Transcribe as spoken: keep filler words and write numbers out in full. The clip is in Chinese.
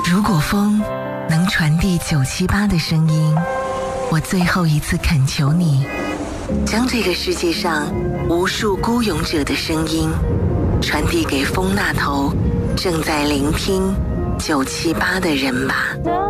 如果风能传递九七八的声音，我最后一次恳求你，将这个世界上无数孤勇者的声音传递给风那头正在聆听九七八的人吧。